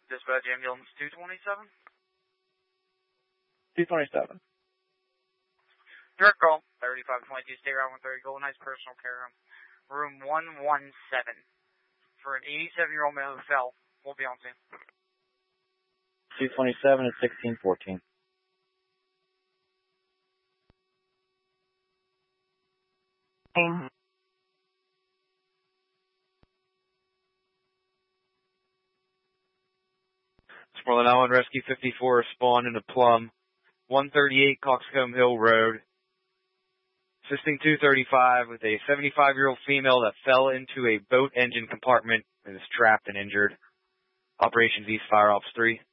Dispatch ambulance 227. 227. Direct call, 3522 State Route 130, Golden Heights Personal Care Room 117. For an 87-year-old male who fell. We'll be on scene. 227 at 1614. Smaller Island Rescue 54 respond into Plum, 138 Coxcomb Hill Road. Assisting 235 with a 75-year-old female that fell into a boat engine compartment and is trapped and injured. Operations East Fire Ops 3.